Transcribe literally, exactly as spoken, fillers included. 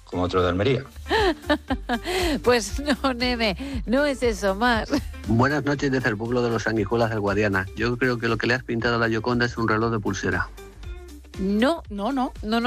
como otro de Almería. Pues no, nene, no es eso, más. Buenas noches desde el pueblo de los Sanguijuelas del Guadiana. Yo creo que lo que le has pintado a la Gioconda es un reloj de pulsera. No, No, no. no, no.